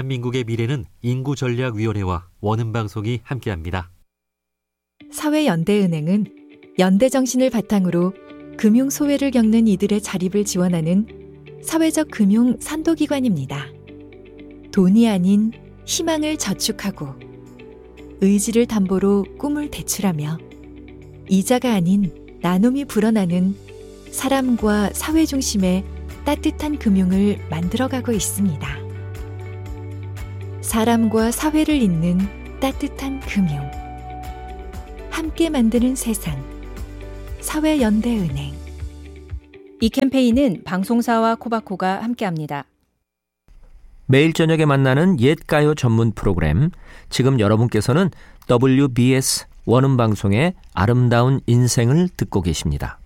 대한민국의 미래는 인구전략위원회와 원음방송이 함께합니다. 사회연대은행은 연대정신을 바탕으로 금융소외를 겪는 이들의 자립을 지원하는 사회적 금융 선도기관입니다. 돈이 아닌 희망을 저축하고 의지를 담보로 꿈을 대출하며 이자가 아닌 나눔이 불어나는 사람과 사회 중심의 따뜻한 금융을 만들어가고 있습니다. 사람과 사회를 잇는 따뜻한 금융. 함께 만드는 세상. 사회연대은행. 이 캠페인은 방송사와 코바코가 함께합니다. 매일 저녁에 만나는 옛가요 전문 프로그램. 지금 여러분께서는 WBS 원음방송의 아름다운 인생을 듣고 계십니다.